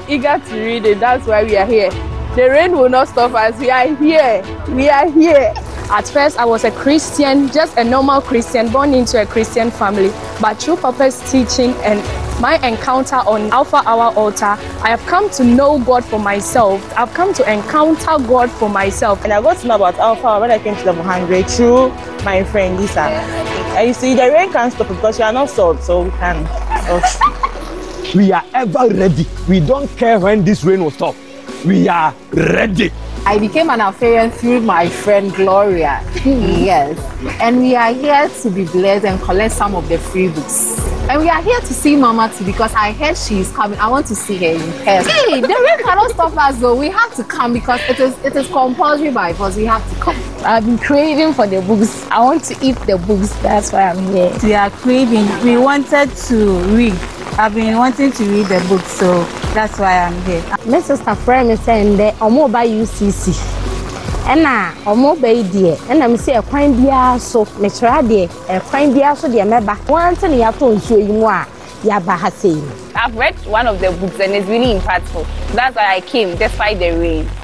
eager to read it. That's why we are here. The rain will not stop us. We are here. We are here. At first, I was a Christian, just a normal Christian, born into a Christian family. But through Papa's teaching and my encounter on Alpha Hour Altar, I have come to know God for myself. I've come to encounter God for myself. And I got to know about Alpha when I came to level 100 through my friend Lisa. And you see, the rain can't stop because you are not salt, so we can. We are ever ready. We don't care when this rain will stop. We are ready. I became an Alpharian through my friend Gloria. Yes. And we are here to be blessed and collect some of the free books. And we are here to see Mama too because I heard she is coming. I want to see her in person. Hey, the rain cannot stop us though. We have to come because it is compulsory by force. We have to come. I've been craving for the books. I want to eat the books. That's why I'm here. We are craving. We wanted to read. I've been wanting to read the book, so that's why I'm here. My sister friend is saying that I'm by UCC. And now I'm by there. And I'm saying a crime biya so natural there. A crime biya so the member. One thing you have to show you more. I've read one of the books and it's really impactful. That's why I came despite the rain.